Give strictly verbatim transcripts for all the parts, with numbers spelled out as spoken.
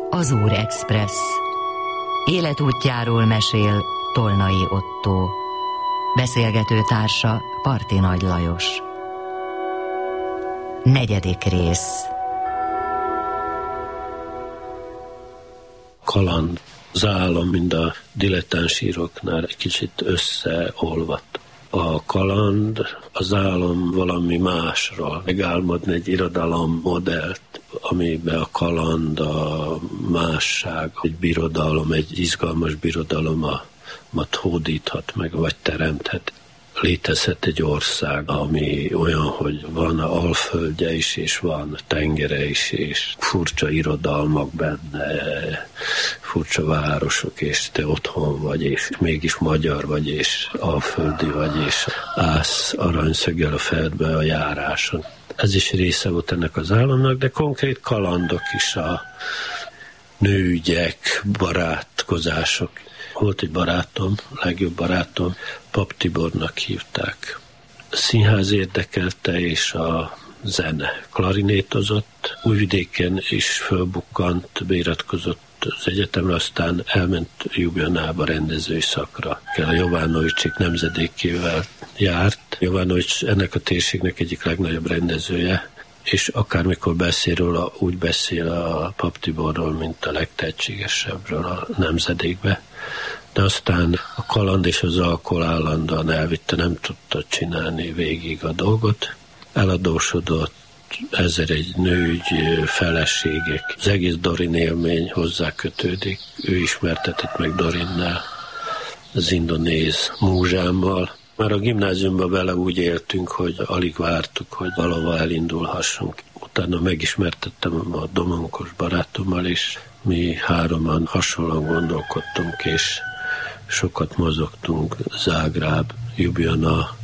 Azúr Express. Életútjáról mesél Tolnai Ottó. Beszélgető társa Parti Nagy Lajos. Negyedik rész. Kaland. Az álom, mind a dilettánsíroknál egy kicsit összeolvadt. A kaland, az álom valami másról. Megálmodni egy irodalom modellt, amiben a kaland, a másság, egy birodalom, egy izgalmas birodalomat hódíthat meg, vagy teremthet. Létezhet egy ország, ami olyan, hogy van alföldje is, és van tengere is, és furcsa irodalmak benne, furcsa városok, és te otthon vagy, és mégis magyar vagy, és alföldi vagy, és állsz aranyszöggel a fejedbe a járáson. Ez is része volt ennek az államnak, de konkrét kalandok is, a nőügyek, barátkozások. Volt egy barátom, legjobb barátom, Pap Tibornak hívták. A színház érdekelte, és a zene. Klarinétozott, Újvidéken is fölbukkant, beiratkozott az egyetemre, aztán elment Ljubljanába rendezői szakra. A Jovanovicsik nemzedékével járt. Jovanovics ennek a térségnek egyik legnagyobb rendezője, és akármikor beszél róla, úgy beszél a Pap Tiborról, mint a legtehetségesebbről a nemzedékbe. De aztán a kaland és az alkohol állandóan elvitte, nem tudta csinálni végig a dolgot. Eladósodott, ezer egy nőgy, feleségek. Az egész Dorin élmény hozzá kötődik. Ő ismertetett meg Dorinnál, az indonéz múzsámmal. Már a gimnáziumban vele úgy éltünk, hogy alig vártuk, hogy valahova elindulhassunk. Utána megismertettem a domonkos barátommal, és mi hároman hasonlóan gondolkodtunk, és sokat mozogtunk Zágráb, Ljubljana,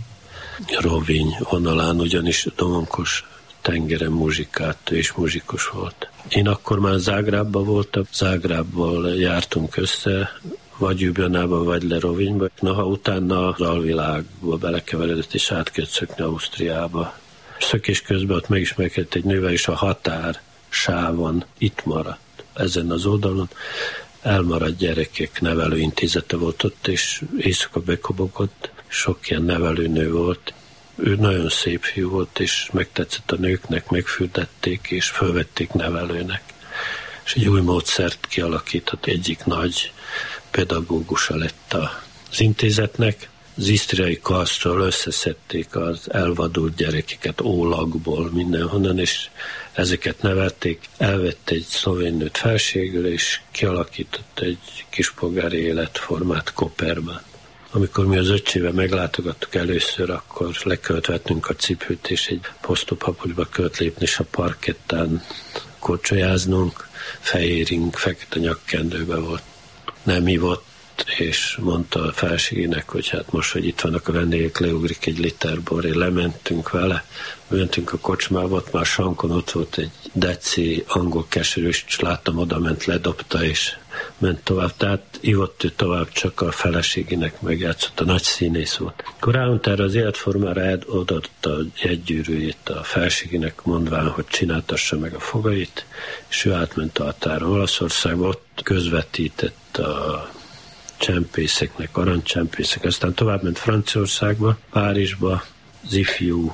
Rovinj vonalán, ugyanis domonkos tengeren muzsikált, ő is muzsikus volt. Én akkor már Zágrábban voltam, Zágrábból jártunk össze, vagy Ljubljanába, vagy le Rovinjba. Noha utána az alvilágba belekeveredett, és át kellett szökni Ausztriába. Szökés közben ott megismerkedett egy nővel, és a határ sávon itt maradt. Ezen az oldalon elmaradt gyerekek nevelőintézete volt ott, és éjszaka bekobogott, sok ilyen nevelőnő volt. Ő nagyon szép fiú volt, és megtetszett a nőknek, megfürdették, és fölvették nevelőnek. És egy új módszert kialakított, egyik nagy pedagógusa lett az intézetnek. Az isztriai kasztról összeszedték az elvadult gyerekeket Ólagból, mindenhonnan, és ezeket nevelték. Elvett egy szlovén nőt felségül, és kialakított egy kispolgári életformát Koperben. Amikor mi az öccsével meglátogattuk először, akkor le kellett vetnünk a cipőt, és egy posztopapucsba kellett lépni, és a parkettán korcsolyáznunk, fehérink, fekete nyakkendőbe volt. Nem hívott, és mondta a felségének, hogy hát most, hogy itt vannak a vendégek, leugrik egy liter boré. Lementünk vele, mentünk a kocsmába, ott már sankon ott volt egy deci angol keserű, és láttam, oda ment, ledobta, és ment tovább. Tehát ivott ő tovább, csak a feleségének megjátszott, a nagy színész volt. Akkor ráunt erre az életformára, odaadta egy gyűrűjét a feleségének, mondván, hogy csináltassa meg a fogait, és ő átment a határon Olaszországba, ott közvetített a csempészeknek, aranycsempészek, aztán tovább ment Franciaországba, Párizsba, az ifjú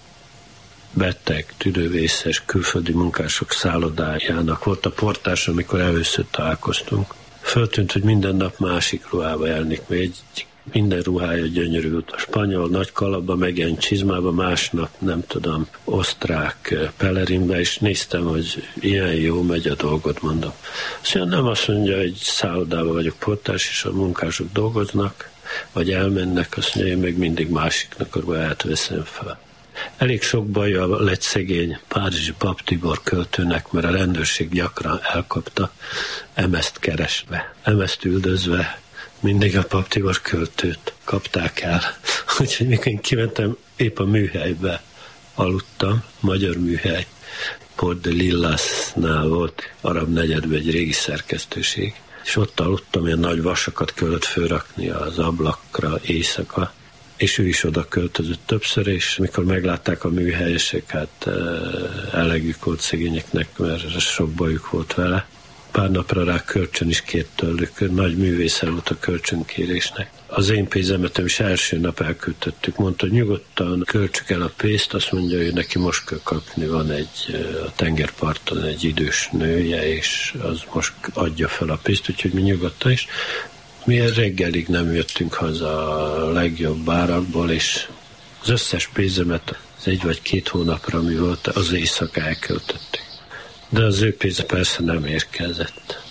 beteg, tüdővészes, külföldi munkások szállodájának volt a portás, amikor először találkoztunk. Föltűnt, hogy minden nap másik ruhába jelenik, mert egy minden ruhája gyönyörű volt. A spanyol nagy kalapba, meg ilyen csizmába, másnap, nem tudom, osztrák pelerinbe, és néztem, hogy ilyen jó megy a dolgot, mondom. Szóval nem azt mondja, hogy szállodába vagyok portás, és a munkások dolgoznak, vagy elmennek, azt mondja, én meg mindig másiknak a ruháját veszem fel. Elég sok baja lett szegény párizsi Pap Tibor költőnek, mert a rendőrség gyakran elkapta, emezt keresve, emezt üldözve, mindig a Pap Tibor költőt kapták el. Úgyhogy mikor én kimentem, épp a műhelybe aludtam, magyar műhely, Port de Lillasnál volt, arab negyedben egy régi szerkesztőség, és ott aludtam, ilyen nagy vasakat kellett fölrakni az ablakra éjszaka, és ő is oda költözött többször, és mikor meglátták a műhelyesek, hát elegük volt szegényeknek, mert sok bajuk volt vele. Pár napra rá kölcsön is kért tőlük, nagy művésze volt a kölcsönkérésnek. Az én pénzemetem is első nap elküldtettük, mondta, hogy nyugodtan költsük el a pénzt, azt mondja, hogy neki most kell kapni, van egy a tengerparton egy idős nője, és az most adja fel a pénzt, úgyhogy mi nyugodtan is. Mi reggelig nem jöttünk haza a legjobb bárakból, és az összes pénzemet az egy vagy két hónapra, ami volt, az éjszaka elköltöttük. De az ő pénze persze nem érkezett.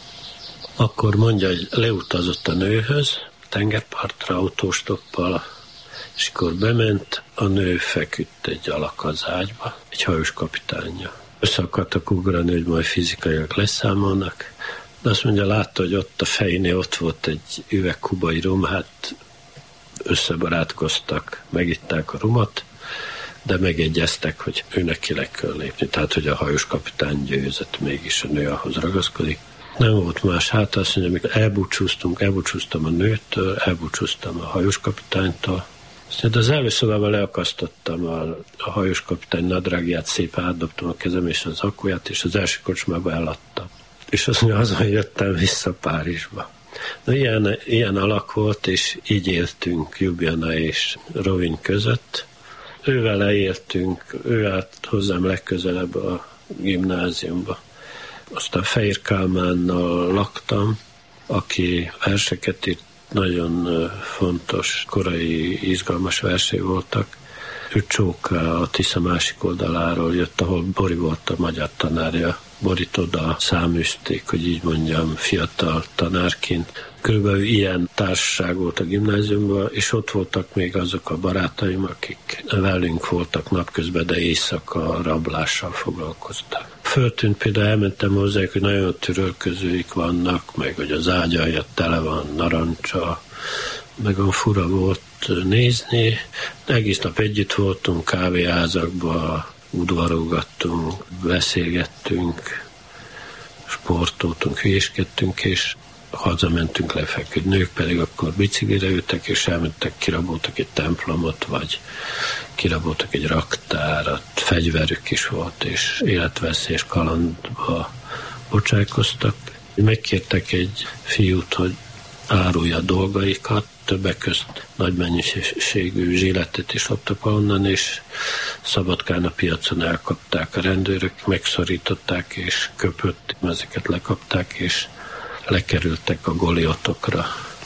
Akkor mondja, hogy leutazott a nőhöz, tengerpartra autóstoppal, és akkor bement, a nő feküdt egy alak az ágyba, egy hajós kapitánja. Össze akartak ugrani, hogy majd fizikailag leszámolnak, de azt mondja, látta, hogy ott a fejnél ott volt egy üveg kubai rum, hát összebarátkoztak, megitták a rumot, de megegyeztek, hogy ő neki le kell lépni. Tehát, hogy a hajós kapitány győzött, mégis a nő ahhoz ragaszkodik. Nem volt más, hát azt mondja, amikor elbúcsúztunk, elbúcsúztam a nőtől, elbúcsúztam a hajós kapitánytól. De az előszobában leakasztottam a, a hajós kapitány nadrágját, szépen átdobtam a kezem és az akkuját, és az első kocsmába eladtam. És azt mondja, azon jöttem vissza Párizsba. Na, ilyen, ilyen alak volt, és így éltünk Ljubljana és Rovinj között. Ővele éltünk, ő állt hozzám legközelebb a gimnáziumba. Aztán Fehér Kálmánnal laktam, aki verseket írt, nagyon fontos, korai, izgalmas versei voltak. Ő Csóka a Tisza másik oldaláról jött, ahol Bori volt a magyar tanárja. Borit oda száműzték, hogy így mondjam, fiatal tanárként. Körülbelül ilyen társaság volt a gimnáziumban, és ott voltak még azok a barátaim, akik velünk voltak napközben, de éjszaka rablással foglalkoztak. Föltűnt például, elmentem hozzájuk, hogy nagyon türölközőik vannak, meg hogy az ágyalja tele van narancsa, meg olyan fura volt nézni. Egész nap együtt voltunk kávéházakban, udvarogattunk, beszélgettünk, sportoltunk, hülyéskedtünk, és hazamentünk lefeküdni. Nők pedig akkor biciklire ültek, és elmentek, kiraboltak egy templomot, vagy kiraboltak egy raktárat, fegyverük is volt, és életveszélyes kalandba bocsájkoztak. Megkértek egy fiút, hogy árulja a dolgaikat, többek közt nagy mennyiségű zsilettet is loptak onnan, és Szabadkán a piacon elkapták a rendőrök, megszorították, és köpött, ezeket lekapták, és lekerültek a Goliotokra,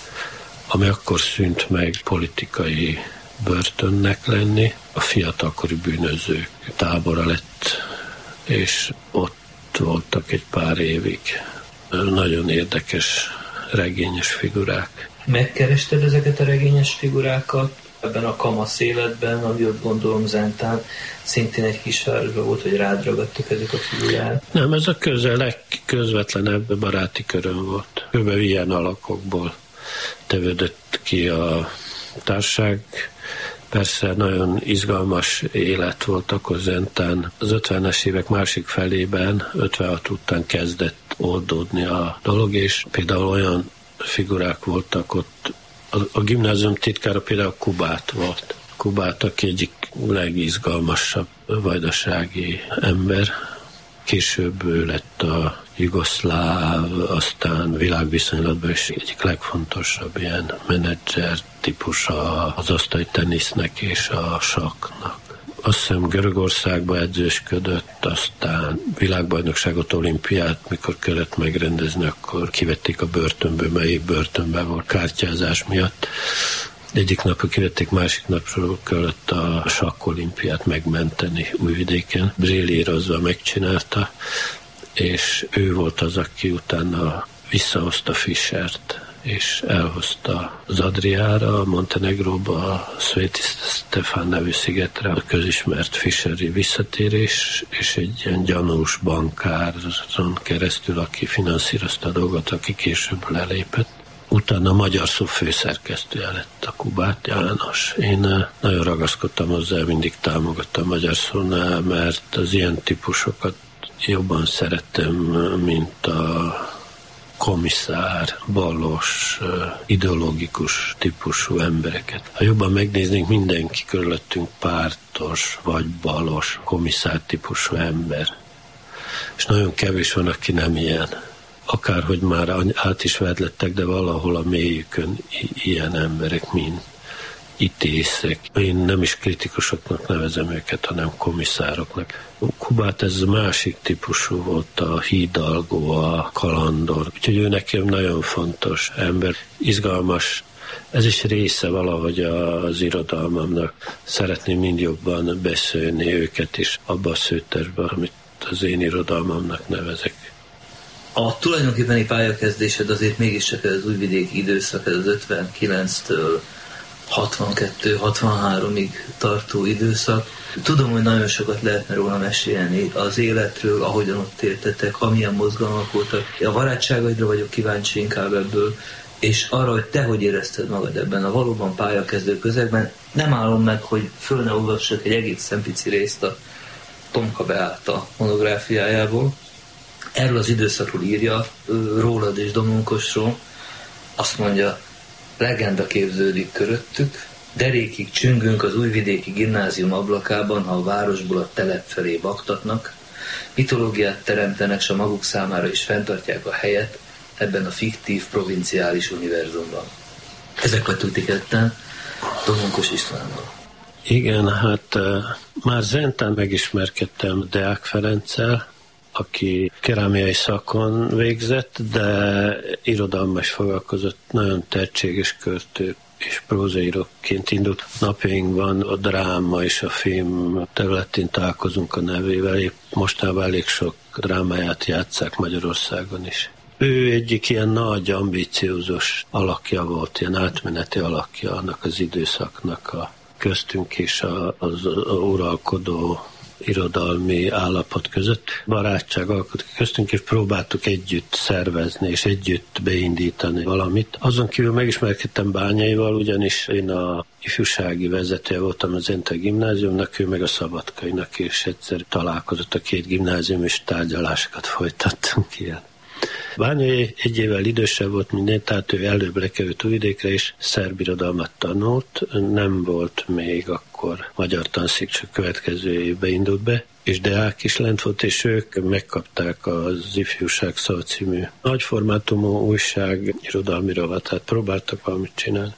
ami akkor szűnt meg politikai börtönnek lenni. A fiatalkori bűnözők tábora lett, és ott voltak egy pár évig. Nagyon érdekes, regényes figurák. Megkerested ezeket a regényes figurákat ebben a kamasz életben, ami ott gondolom Zentán szintén egy kisvárosban volt, hogy rád ragadtak ezek a figurák? Nem, ez a közel, legközvetlenebb baráti köröm volt. Körülbelül ilyen alakokból tevődött ki a társaság. Persze nagyon izgalmas élet volt akkor Zentán. Az ötvenes évek másik felében, ötvenhat után kezdett oldódni a dolog, és például olyan figurák voltak ott. A, a gimnázium titkára például Kubát volt. Kubát, aki egyik legizgalmasabb vajdasági ember. Később ő lett a jugoszláv, aztán világviszonylatban is egyik legfontosabb ilyen menedzser típusa az osztálytenisznek és a sakknak. Azt hiszem Görögországban edzősködött, aztán világbajnokságot, olimpiát, mikor kellett megrendezni, akkor kivették a börtönből, melyik börtönben volt kártyázás miatt. Egyik napra kivették, másik napról kellett a sakkolimpiát megmenteni Újvidéken. Brillírozva megcsinálta, és ő volt az, aki utána visszahozta Fischert, és elhozta az Adriára, Montenegróba, a Sveti Stefán nevű szigetre, a közismert Fischeri visszatérés, és egy ilyen gyanús bankáron keresztül, aki finanszírozta a dolgot, aki később lelépett. Utána a Magyar Szó főszerkesztője lett a Kubát János. Én nagyon ragaszkodtam hozzá, mindig támogattam a Magyar Szónál, mert az ilyen típusokat jobban szeretem, mint a komisszár, balos, ideológikus típusú embereket. Ha jobban megnéznénk, mindenki körülöttünk pártos vagy balos, komisszár típusú ember. És nagyon kevés van, aki nem ilyen. akárhogy már át is vedlettek, de valahol a mélyükön ilyen emberek, mint ítészek. Én nem is kritikusoknak nevezem őket, hanem komisszároknak. Kubát ez másik típusú volt, a hídalgó, a kalandor. Úgyhogy ő nekem nagyon fontos ember, izgalmas. Ez is része valahogy az irodalmamnak. Szeretném mind jobban beszélni őket is abba a szőtesben, amit az én irodalmamnak nevezek. A tulajdonképpeni pályakezdésed azért mégiscsak az újvidéki időszak, ez az ötvenkilenctől hatvankettő hatvanháromig tartó időszak. Tudom, hogy nagyon sokat lehetne róla mesélni az életről, ahogyan ott éltetek, amilyen mozgalmak voltak. A barátságaidra vagyok kíváncsi inkább ebből, és arra, hogy te hogy érezted magad ebben a valóban pályakezdő közegben. Nem állom meg, hogy föl ne olvassak egy egészen pici részt a Tomka Beáta monográfiájából. Erről az időszakról írja, rólad és Domonkosról. Azt mondja, legenda képződik köröttük, derékig csüngünk az újvidéki gimnázium ablakában, ha a városból a telep felé baktatnak, mitológiát teremtenek, s a maguk számára is fenntartják a helyet ebben a fiktív, provinciális univerzumban. Ezek vagytok ti ketten, Domonkos Istvánnal. Igen, hát uh, már Zentán megismerkedtem Deák Ferenccel, aki kerámiai szakon végzett, de irodalommal is foglalkozott, nagyon tehetséges költő és prózaíróként indult. Napjainkban a dráma és a film területén találkozunk a nevével, épp mostában elég sok drámáját játsszák Magyarországon is. Ő egyik ilyen nagy, ambíciózus alakja volt, ilyen átmeneti alakja annak az időszaknak a köztünk és az uralkodó irodalmi állapot között. Barátság alkotott köztünk, és próbáltuk együtt szervezni, és együtt beindítani valamit. Azon kívül megismerkedtem Bányaival, ugyanis én a ifjúsági vezetője voltam az Zente gimnáziumnak, ő meg a Szabadkainak, és egyszer találkozott a két gimnázium, és tárgyalásokat folytattunk ilyen. Bányai egy évvel idősebb volt minden, tehát ő előbb lekerült Újvidékre, és szerb irodalmat tanult, nem volt még akkor magyar tanszék, csak következő évben indult be, és Deák is lent volt, és ők megkapták az Ifjúság Szava című nagyformátumú újság irodalmi rovatát, próbáltak valamit csinálni,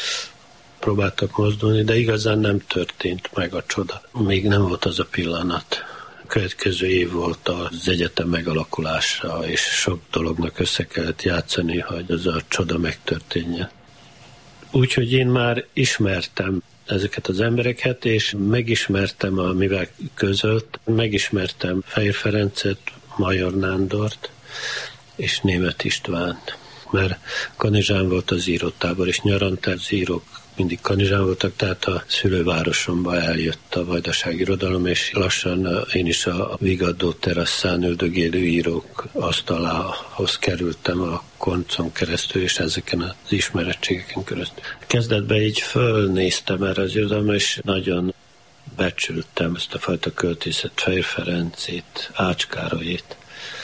próbáltak mozdulni, de igazán nem történt meg a csoda. Még nem volt az a pillanat. Következő év volt az egyetem megalakulása, és sok dolognak össze kellett játszani, hogy az a csoda megtörténjen. Úgyhogy én már ismertem ezeket az embereket, és megismertem, amivel közölt, megismertem Fejér Ferencet, Major Nándort és Németh Istvánt, mert Kanizsán volt az írótábor, és nyaranta az írók mindig Kanizsán voltak, tehát a szülővárosomba eljött a vajdasági irodalom, és lassan én is a Vigadó terasszán üldögélő írók asztalához kerültem a koncon keresztül, és ezeken az ismerettségeken keresztül. Kezdetben így fölnéztem erre az irodalomra, és nagyon becsültem ezt a fajta költészet, Fejér Ferencét, Ács Károlyét.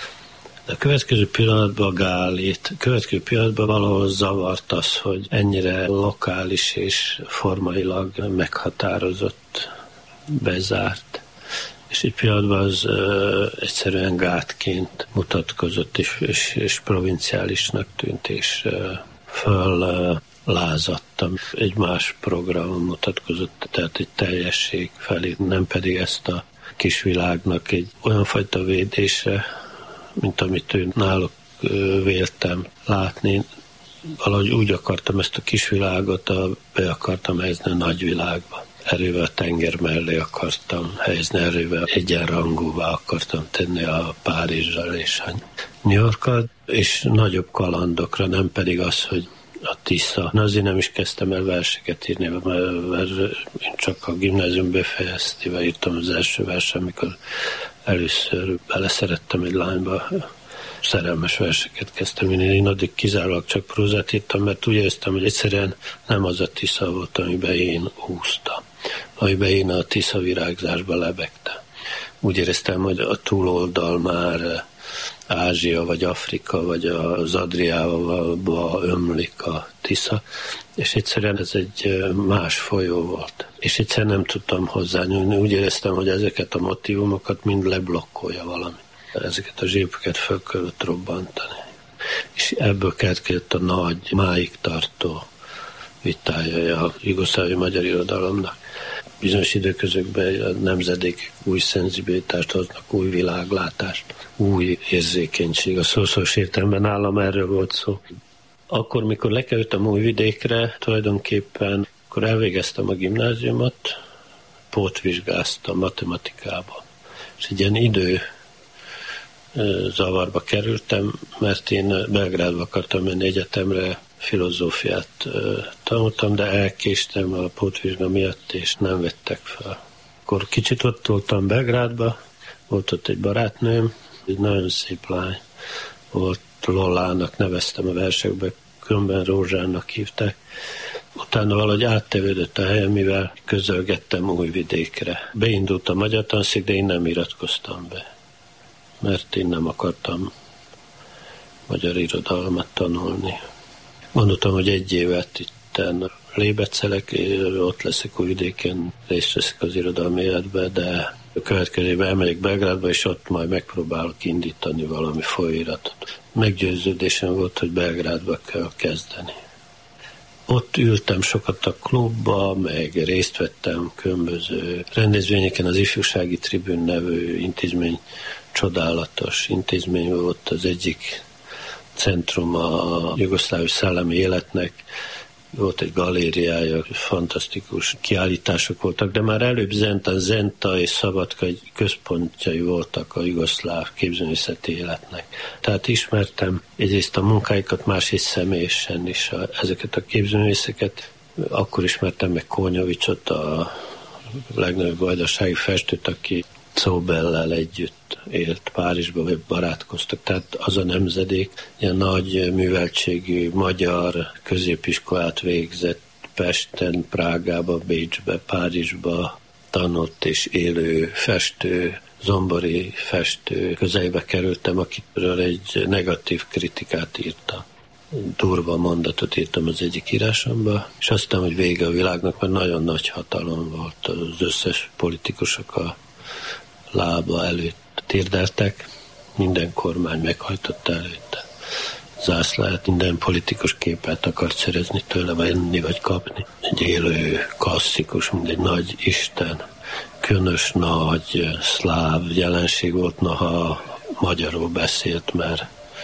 De a következő pillanatban a Gálét, a következő pillanatban valahol zavart az, hogy ennyire lokális és formailag meghatározott, bezárt. És egy pillanatban az uh, egyszerűen gátként mutatkozott, és, és, és provinciálisnak tűnt, és uh, föl uh, lázadtam. Egy más programon mutatkozott, tehát egy teljesség felé, nem pedig ezt a kisvilágnak egy olyan fajta védése, mint amit ő náluk véltem látni. Valahogy úgy akartam ezt a kisvilágot, be akartam helyezni a nagyvilágba. Erővel a tenger mellé akartam helyezni, erővel egyenrangúvá akartam tenni a Párizsal és a New Yorkkal, és nagyobb kalandokra, nem pedig az, hogy a Tisza. Na, azért nem is kezdtem el verseket írni, mert én csak a gimnázium befejeztével írtam az első verset, amikor először beleszerettem egy lányba, szerelmes verseket kezdtem írni. Én addig kizárólag csak prózát írtam, mert úgy éreztem, hogy egyszerűen nem az a Tisza volt, amiben én úsztam, amiben én a Tisza virágzásba lebegtem. Úgy éreztem, hogy a túloldal már Ázsia, vagy Afrika, vagy az Adriába ömlik a Tisza, és egyszerűen ez egy más folyó volt. És egyszerűen nem tudtam hozzányúlni. Úgy éreztem, hogy ezeket a motívumokat mind leblokkolja valami. Ezeket a zsépüket fel kellett robbantani. és ebből keletkezett a nagy, máig tartó vitája a jugoszláv magyar irodalomnak. Bizonyos időközökben a nemzedékek új szenzibilitást hoznak, új világlátást, új érzékenység. A szószoros értelemben nálam erről volt szó. Akkor, mikor lekerültem Újvidékre, tulajdonképpen, akkor elvégeztem a gimnáziumot, pótvizsgáztam matematikában. És egy ilyen idő zavarba kerültem, mert én Belgrádba akartam menni egyetemre, filozófiát tanultam, de elkéstem a pótvizsga miatt, és nem vettek fel. Akkor kicsit ott voltam Belgrádba, volt ott egy barátnőm, egy nagyon szép lány volt, Lollának neveztem a versekbe, különben Rózsának hívták. Utána valahogy áttevődött a helyem, mivel közelgettem Újvidékre. Beindult a magyar tanszék, de én nem iratkoztam be, mert én nem akartam magyar irodalmat tanulni. Gondoltam, hogy egy évet itten lébecelek, ott leszek Újvidéken, részt veszek az irodalmi életbe, de a következő évben elmegyek Belgrádba, és ott majd megpróbálok indítani valami folyóiratot. Meggyőződésem volt, hogy Belgrádba kell kezdeni. Ott ültem sokat a klubba, meg részt vettem különböző rendezvényeken, az Ifjúsági Tribün nevű intézmény, csodálatos intézmény volt, az egyik centrum a jugoszláv szellemi életnek. Volt egy galériája, fantasztikus kiállítások voltak, de már előbb Zenta, Zenta és Szabadka egy központjai voltak a jugoszláv képzőművészeti életnek. Tehát ismertem egyrészt a munkáikat, másrészt személyesen is a, ezeket a képzőművészeket. Akkor ismertem meg Kónyovicsot, a legnagyobb vajdasági festőt, aki Czóbellel együtt élt Párizsba, vagy barátkoztak. Tehát az a nemzedék ilyen nagy műveltségű magyar középiskolát végzett Pesten, Prágába, Bécsbe, Párizsba tanult és élő festő, zombori festő közelébe kerültem, akitől egy negatív kritikát írtam. Durva mondatot írtam az egyik írásomba, és azt hiszem, hogy vége a világnak, mert nagyon nagy hatalom volt, az összes politikusok a lába előtt térdeltek, minden kormány meghajtotta előtte zászlát, minden politikus képet akart szerezni tőle, vagy enni, vagy kapni. Egy élő klasszikus, mint egy nagy isten, különös nagy szláv jelenség volt, noha magyarul beszélt, mert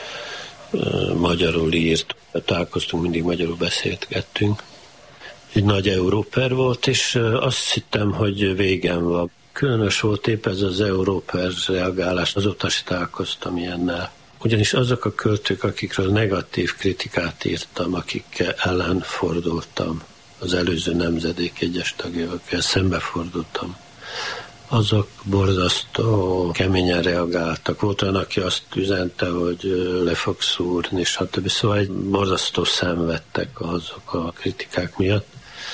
uh, magyarul írt, találkoztunk, mindig magyarul beszélgettünk. Egy nagy európer volt, és uh, azt hittem, hogy végem van. Különös volt épp ez az európer reagálás, azóta is találkoztam ilyennel. Ugyanis azok a költők, akikről negatív kritikát írtam, akikkel ellen fordultam, az előző nemzedék egyes tagjával szembefordultam, azok borzasztó keményen reagáltak. Volt olyan, aki azt üzente, hogy le fog szúrni, és stb. Szóval egy borzasztó szenvedtek azok a kritikák miatt.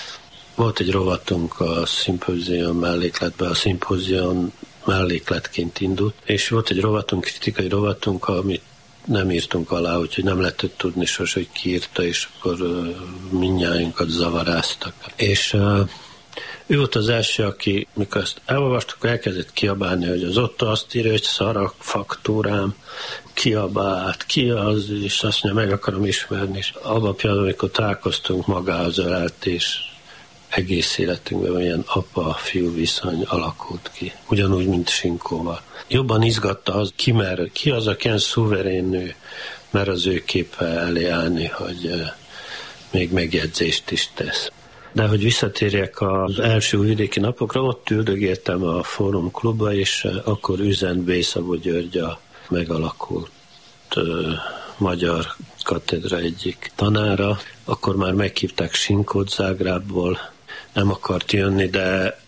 Volt egy rovatunk a szimpózium mellékletben, a szimpózium mellékletként indult, és volt egy rovatunk, kritikai rovatunk, amit nem írtunk alá, úgyhogy nem lehetett tudni sose, hogy ki írta, és akkor uh, mindnyájunkat zavaráztak. És uh, ő volt az első, aki, mikor ezt elolvastuk, elkezdett kiabálni, hogy az Otto azt írja, hogy szarak faktúrám, kiabált, ki az, és azt mondja, meg akarom ismerni. És abban a pillanatban, amikor találkoztunk, magához ölelt, és egész életünkben olyan apa-fiú viszony alakult ki. Ugyanúgy, mint Sinkóval. Jobban izgatta az, ki, mer, ki az, aki ilyen szuverén nő, mert az ő képe elé állni, hogy még megjegyzést is tesz. De hogy visszatérjek az első újvidéki napokra, ott üldögéltem a Fórum Klubba, és akkor üzent B. Szabó György a megalakult uh, magyar katedra egyik tanára. Akkor már meghívták Sinkót Zágrábból, nem akart jönni, de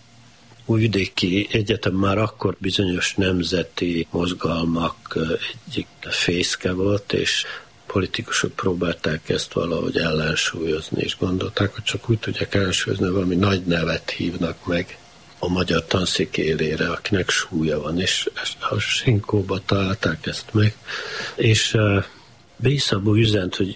Újvidéki Egyetem már akkor bizonyos nemzeti mozgalmak egyik fészke volt, és politikusok próbálták ezt valahogy ellensúlyozni, és gondolták, hogy csak úgy tudják ellensúlyozni, valami nagy nevet hívnak meg a magyar tanszék élére, akinek súlya van, és a Sinkóba találták ezt meg. És B. Szabó üzent, hogy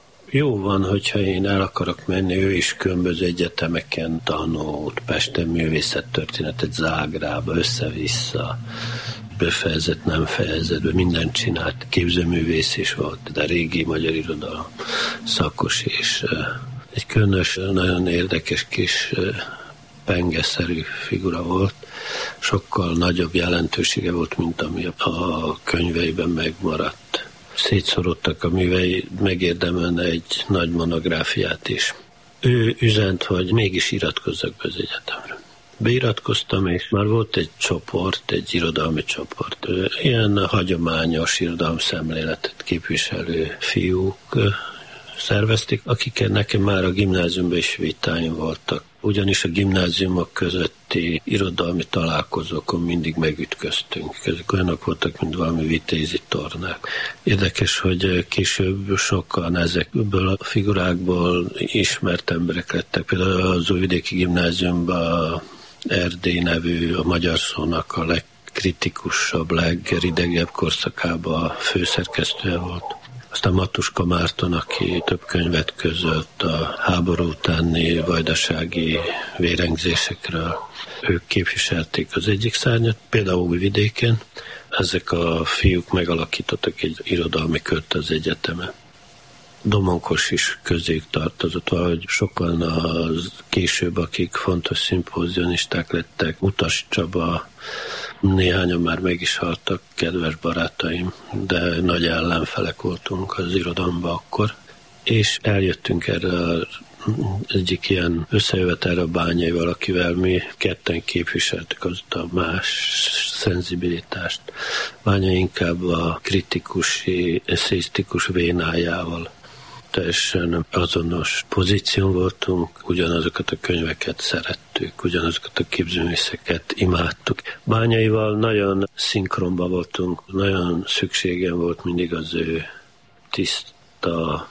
jó van, hogyha én el akarok menni, ő is különböző egyetemeken tanult, Pesten művészettörténetet, Zágrába, össze-vissza, befejezett, nem fejezett, mindent csinált, képzőművész is volt, de régi magyar irodalom szakos, és egy különös, nagyon érdekes kis pengeszerű figura volt, sokkal nagyobb jelentősége volt, mint ami a könyveiben megmaradt. Szétszorodtak a művei, megérdemelne egy nagy monográfiát is. Ő üzent, hogy mégis iratkozzak be az egyetemre. Beiratkoztam, és már volt egy csoport, egy irodalmi csoport. Ilyen hagyományos irodalomszemléletet képviselő fiúk szervezték, akikkel nekem már a gimnáziumban is vitáim voltak. Ugyanis a gimnáziumok közötti irodalmi találkozókon mindig megütköztünk. Ezek olyanok voltak, mint valami vitézi tornák. Érdekes, hogy később sokan ezekből a figurákból ismert emberek lettek. Például az Újvidéki Gimnáziumban Erdély nevű, a magyar szónak a legkritikusabb, legridegebb korszakában a főszerkesztője volt. Aztán Matuska Márton, aki több könyvet közölt a háború utáni vajdasági vérengzésekről. Ők képviselték az egyik szárnyat, például Újvidéken. Ezek a fiúk megalakítottak egy irodalmi kört az egyetemen. Domonkos is közéjük tartozott, valahogy sokan az később, akik fontos szimpózionisták lettek, Utas Csaba, néhányan már meg is haltak, kedves barátaim, de nagy ellenfelek voltunk az irodalomban akkor, és eljöttünk erre az egyik ilyen összejövetelre a Bányaival, akivel mi ketten képviseltük azt a más szenzibilitást. Bányai inkább a kritikusi, eszéisztikus vénájával teljesen azonos pozíción voltunk, ugyanazokat a könyveket szerettük, ugyanazokat a képzőművészeket imádtuk. Bányaival nagyon szinkronban voltunk, nagyon szükségem volt mindig az ő tiszta,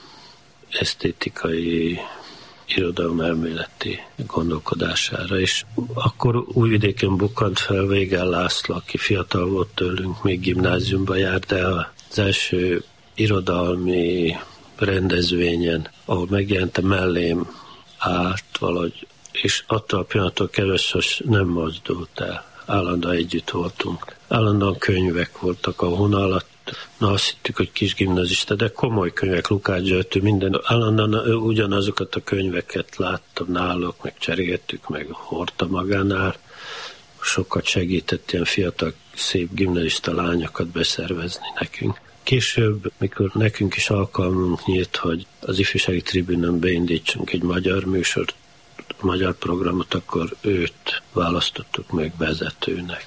esztétikai, irodalomelméleti gondolkodására, és akkor Újvidéken bukkant fel Végel László, aki fiatal volt tőlünk, még gimnáziumba járt, de az első irodalmi rendezvényen, ahol megjelent, mellém állt valahogy, és attól a pillanattól először nem mozdult el. Állandóan együtt voltunk. Állandóan könyvek voltak a hona alatt. Na, azt hittük, hogy kis gimnazista, de komoly könyvek, Lukács Zsoltő, minden. Állandóan ugyanazokat a könyveket láttam náluk, meg cseréltük, meg hordta magánál. Sokat segített ilyen fiatal, szép gimnazista lányokat beszervezni nekünk. Később, mikor nekünk is alkalmunk nyílt, hogy az ifjúsági tribünön beindítsunk egy magyar műsort, magyar programot, akkor őt választottuk meg vezetőnek.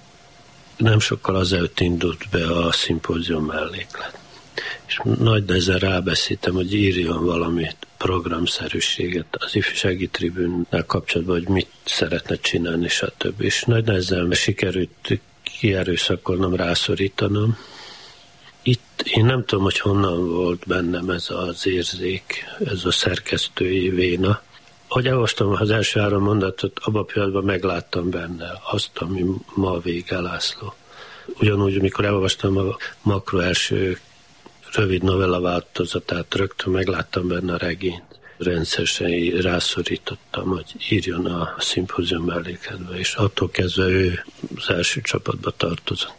Nem sokkal azelőtt indult be a szimpózium melléklet. És nagy nehezen rábeszéltem, hogy írjon valami programszerűséget az ifjúsági tribünnel kapcsolatban, hogy mit szeretne csinálni, stb. És nagy nehezen sikerült kierőszakolnom, rászorítanom. Itt én nem tudom, hogy honnan volt bennem ez az érzék, ez a szerkesztői véna. Ahogy elolvastam az első három mondatot, abban a pillanatban megláttam benne azt, ami ma Végel László. Ugyanúgy, amikor elolvastam a Makro első rövid novella változatát, rögtön megláttam benne a regényt. Rendszeresen rászorítottam, hogy írjon a szimpózium mellékletbe, és attól kezdve ő az első csapatba tartozott.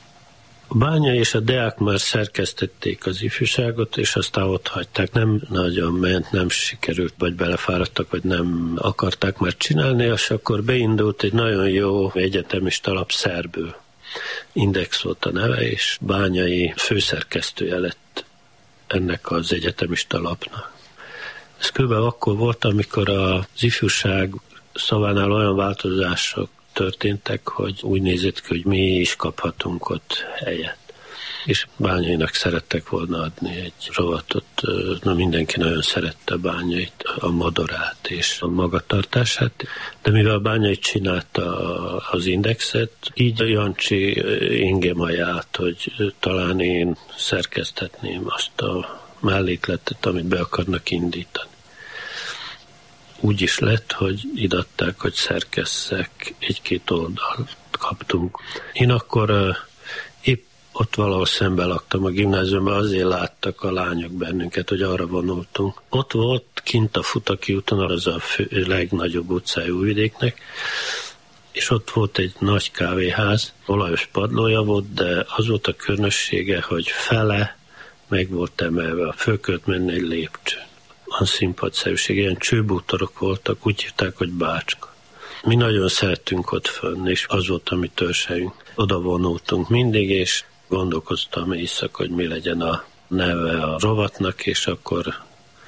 A Bányai és a Deák már szerkesztették az ifjúságot, és aztán ott hagyták. Nem nagyon ment, nem sikerült, vagy belefáradtak, vagy nem akarták már csinálni, és akkor beindult egy nagyon jó egyetemista lap Szerből. Index volt a neve, és Bányai főszerkesztője lett ennek az egyetemista lapnak. Ez kb. Akkor volt, amikor az ifjúság szavánál olyan változások történtek, hogy úgy nézett ki, hogy mi is kaphatunk ott helyet. És Bányainak szerettek volna adni egy rovatot. Na, mindenki nagyon szerette Bányait, a modorát és a magatartását, de mivel Bányai csinálta az Indexet, így Jancsi engem ajánlott, hogy talán én szerkesztetném azt a mellékletet, amit be akarnak indítani. Úgy is lett, hogy idatták, hogy szerkesszek, egy-két oldalt kaptunk. Én akkor uh, épp ott valahol szembe laktam a gimnáziumban, azért láttak a lányok bennünket, hogy arra vonultunk. Ott volt kint a Futaki úton, az a fő, legnagyobb utcája Újvidéknek, és ott volt egy nagy kávéház, olajos padlója volt, de az volt a különössége, hogy fele meg volt emelve, a föl kellett menni egy lépcsőn. A színpadszerűség, ilyen csőbútorok voltak, úgy hívták, hogy bácska. Mi nagyon szerettünk ott fönn, és az volt a mi törzsejünk. Oda vonultunk mindig, és gondolkoztam éjszaka, hogy mi legyen a neve a rovatnak, és akkor